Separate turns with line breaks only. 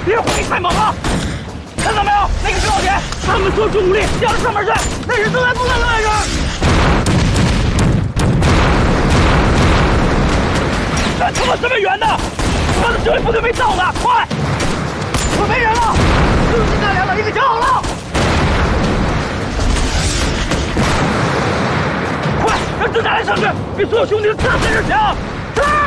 别火力太猛了！看到没有？那个高点，他们所主力向着上面去，那是自来部队的位置。这他妈这么远的，他的指挥部队没到呢！快！我没人了，就剩那两个，一个脚好了。快，让郑大来上去，给所有兄弟的子弹在这抢！是。